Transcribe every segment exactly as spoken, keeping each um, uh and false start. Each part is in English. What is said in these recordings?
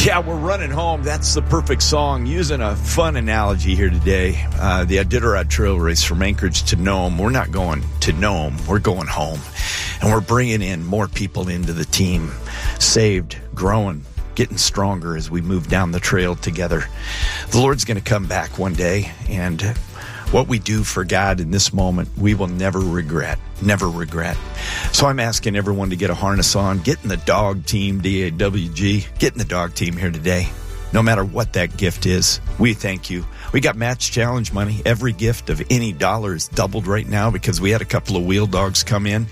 Yeah, we're running home. That's the perfect song. Using a fun analogy here today. Uh, the Iditarod Trail Race from Anchorage to Nome. We're not going to Nome. We're going home. And we're bringing in more people into the team. Saved, growing, getting stronger as we move down the trail together. The Lord's going to come back one day. And what we do for God in this moment, we will never regret. Never regret. So I'm asking everyone to get a harness on, get in the dog team, D A W G, get in the dog team here today. No matter what that gift is, we thank you. We got match challenge money. Every gift of any dollar is doubled right now because we had a couple of wheel dogs come in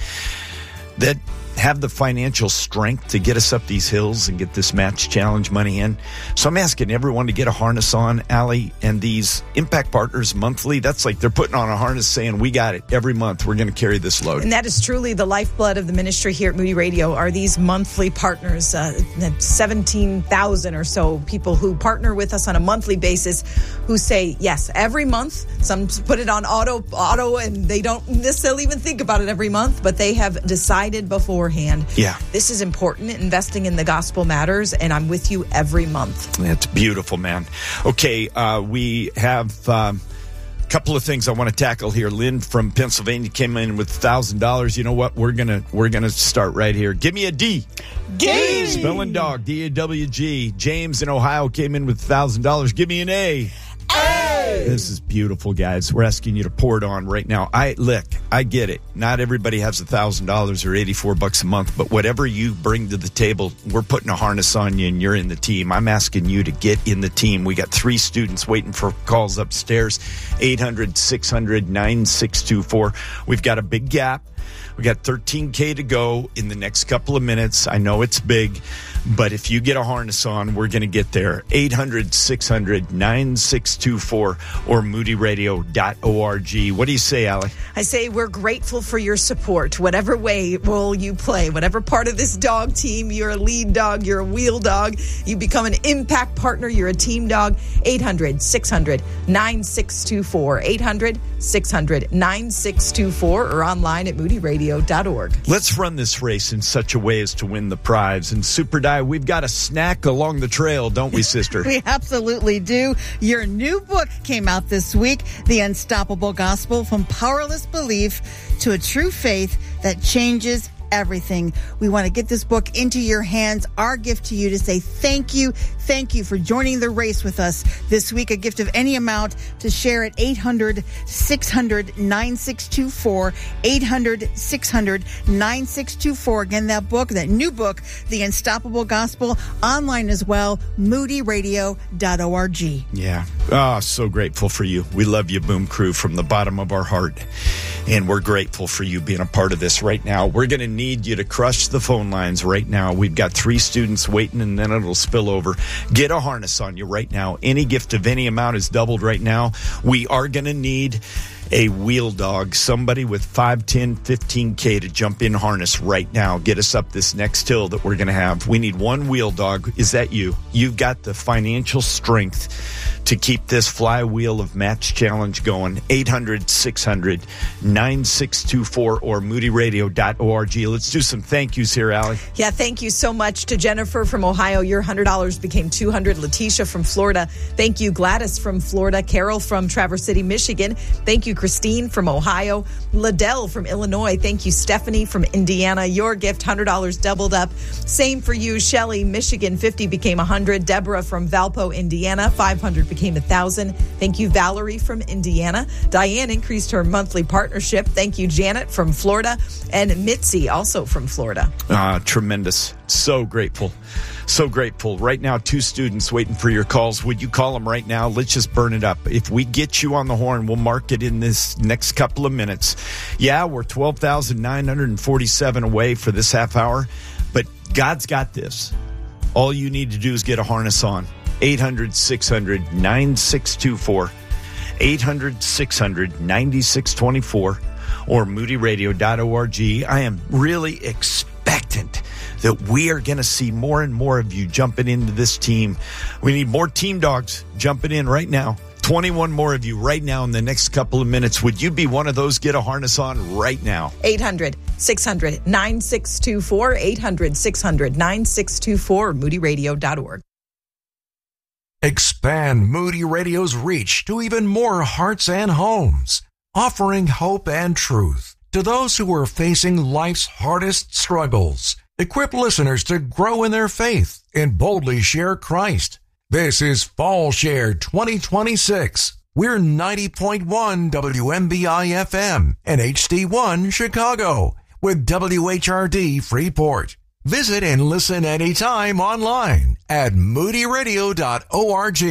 that have the financial strength to get us up these hills and get this match challenge money in. So I'm asking everyone to get a harness on, Allie, and these Impact Partners monthly, that's like they're putting on a harness saying, we got it every month. We're going to carry this load. And that is truly the lifeblood of the ministry here at Moody Radio are these monthly partners, uh, seventeen thousand or so people who partner with us on a monthly basis who say, yes, every month. Some put it on auto, auto, and they don't necessarily even think about it every month, but they have decided beforehand. Yeah. This is important. Investing in the gospel matters, and I'm with you every month. It's beautiful, man. Okay, uh, we have um, a couple of things I want to tackle here. Lynn from Pennsylvania came in with one thousand dollars. You know what? We're gonna we're gonna start right here. Give me a D. D. Spelling dog. D A W G. James in Ohio came in with one thousand dollars. Give me an A. A. This is beautiful, guys. We're asking you to pour it on right now. I look, I get it. Not everybody has a thousand dollars or eighty-four bucks a month, but whatever you bring to the table, we're putting a harness on you, and you're in the team. I'm asking you to get in the team. We got three students waiting for calls upstairs. eight hundred, six hundred, nine six two four. We've got a big gap. We got thirteen K to go in the next couple of minutes. I know it's big, but if you get a harness on, we're going to get there. eight hundred, six hundred, nine six two four or moody radio dot org. What do you say, Allie? I say we're grateful for your support. Whatever way role you play, whatever part of this dog team, you're a lead dog, you're a wheel dog, you become an impact partner, you're a team dog. eight hundred, six hundred, nine six two four. eight hundred, six hundred, nine six two four or online at moody radio dot org. Let's run this race in such a way as to win the prize. And Super Di, we've got a snack along the trail, don't we, sister? We absolutely do. Your new book came out this week, The Unstoppable Gospel, From Powerless Belief to a True Faith That Changes Everything. We want to get this book into your hands. Our gift to you to say thank you. Thank you for joining the race with us this week. A gift of any amount to share at eight hundred, six hundred, nine six two four. eight hundred, six hundred, nine six two four. Again, that book, that new book, The Unstoppable Gospel, online as well, moody radio dot org. Yeah. Oh, so grateful for you. We love you, Boom Crew, from the bottom of our heart. And we're grateful for you being a part of this right now. We're going to need you to crush the phone lines right now. We've got three students waiting, and then it'll spill over. Get a harness on you right now. Any gift of any amount is doubled right now. We are going to need a wheel dog, somebody with five, ten, fifteen K to jump in harness right now. Get us up this next hill that we're going to have. We need one wheel dog. Is that you? You've got the financial strength to keep this flywheel of match challenge going. eight hundred, six hundred, nine six two four or moody radio dot org. Let's do some thank yous here, Allie. Yeah, thank you so much to Jennifer from Ohio. Your one hundred dollars became two hundred dollars. Letitia from Florida. Thank you, Gladys from Florida. Carol from Traverse City, Michigan. Thank you, Christine from Ohio. Liddell from Illinois. Thank you, Stephanie from Indiana. Your gift, one hundred dollars doubled up. Same for you, Shelly, Michigan. fifty became one hundred. Deborah from Valpo, Indiana. five hundred became one thousand. Thank you, Valerie from Indiana. Diane increased her monthly partnership. Thank you, Janet from Florida. And Mitzi, also from Florida. Ah, tremendous. So grateful. So grateful. Right now, two students waiting for your calls. Would you call them right now? Let's just burn it up. If we get you on the horn, we'll mark it in this next couple of minutes. Yeah, we're twelve thousand nine hundred forty-seven away for this half hour, but God's got this. All you need to do is get a harness on. eight hundred, six hundred, nine six two four. eight hundred, six hundred, nine six two four or moody radio dot org. I am really expectant that we are going to see more and more of you jumping into this team. We need more team dogs jumping in right now. twenty-one more of you right now in the next couple of minutes. Would you be one of those? Get a harness on right now. eight hundred, six hundred, nine six two four. eight hundred, six hundred, nine six two four or moody radio dot org. Expand Moody Radio's reach to even more hearts and homes, offering hope and truth to those who are facing life's hardest struggles. Equip listeners to grow in their faith and boldly share Christ. This is Fall Share twenty twenty-six. We're ninety point one W M B I F M and H D one Chicago with W H R D Freeport. Visit and listen anytime online at moody radio dot org.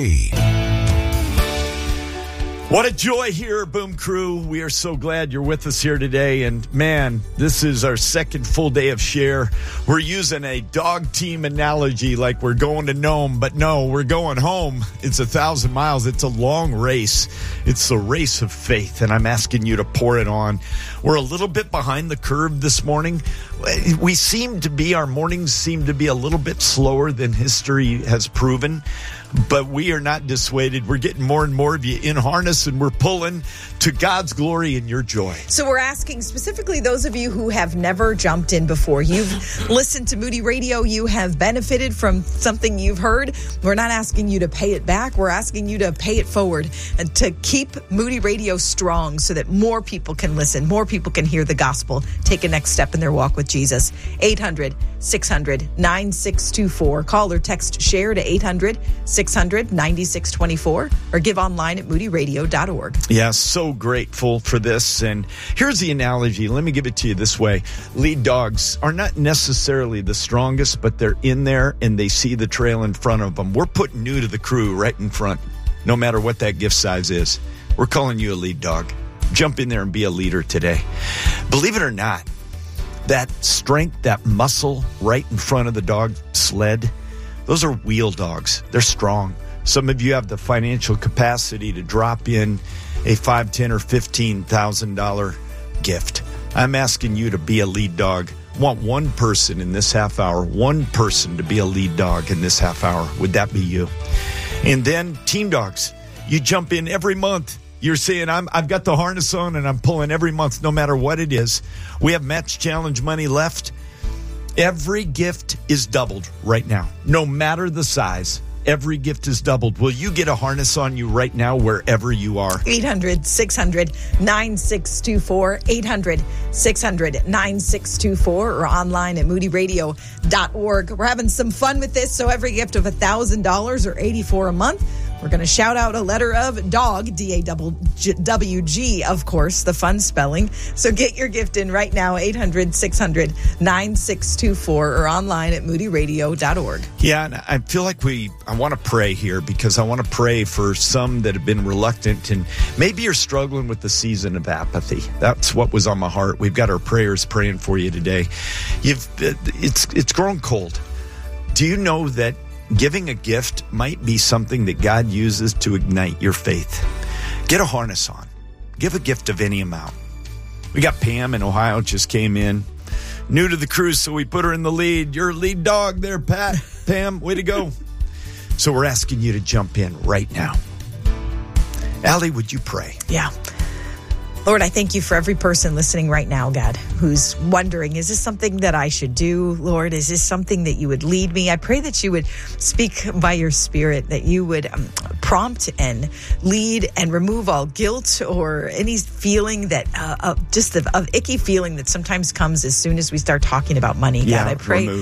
What a joy here, Boom Crew. We are so glad you're with us here today. And man, this is our second full day of Share. We're using a dog team analogy like we're going to Nome, but no, we're going home. It's a thousand miles. It's a long race. It's the race of faith, and I'm asking you to pour it on. We're a little bit behind the curve this morning. We seem to be, our mornings seem to be a little bit slower than history has proven. But we are not dissuaded. We're getting more and more of you in harness, and we're pulling to God's glory and your joy. So we're asking specifically those of you who have never jumped in before. You've listened to Moody Radio. You have benefited from something you've heard. We're not asking you to pay it back. We're asking you to pay it forward and to keep Moody Radio strong so that more people can listen, more people can hear the gospel, take a next step in their walk with Jesus. eight hundred, six hundred, nine six two four. Call or text SHARE to eight hundred, six hundred, nine six two four or give online at moody radio dot org. Yeah, so grateful for this. And here's the analogy. Let me give it to you this way. Lead dogs are not necessarily the strongest, but they're in there and they see the trail in front of them. We're putting new to the crew right in front, no matter what that gift size is. We're calling you a lead dog. Jump in there and be a leader today. Believe it or not, that strength, that muscle right in front of the dog sled, those are wheel dogs. They're strong. Some of you have the financial capacity to drop in a five, ten, or fifteen thousand dollar gift. I'm asking you to be a lead dog. I want one person in this half hour, one person to be a lead dog in this half hour. Would that be you? And then team dogs. You jump in every month. You're saying, I'm, I've got the harness on and I'm pulling every month, no matter what it is. We have match challenge money left. Every gift is doubled right now, no matter the size. Every gift is doubled. Will you get a harness on you right now wherever you are? eight hundred, six hundred, nine six two four, eight hundred, six hundred, nine six two four, or online at moody radio dot org. We're having some fun with this, so every gift of one thousand dollars or eighty-four dollars a month, we're going to shout out a letter of dog, D A W G, of course, the fun spelling. So get your gift in right now, eight hundred, six hundred, nine six two four, or online at moody radio dot org. Yeah, and I feel like we, I want to pray here because I want to pray for some that have been reluctant, and maybe you're struggling with the season of apathy. That's what was on my heart. We've got our prayers praying for you today. You've, it's, it's grown cold. Do you know that giving a gift might be something that God uses to ignite your faith? Get a harness on. Give a gift of any amount. We got Pam in Ohio, just came in. New to the cruise, so we put her in the lead. You're a lead dog there, Pat. Pam, way to go. So we're asking you to jump in right now. Allie, would you pray? Yeah. Lord, I thank you for every person listening right now, God, who's wondering, is this something that I should do? Lord, is this something that you would lead me? I pray that you would speak by your Spirit, that you would um, prompt and lead and remove all guilt or any feeling that, uh, uh, just of, of icky feeling that sometimes comes as soon as we start talking about money. God, Yeah, I pray remove.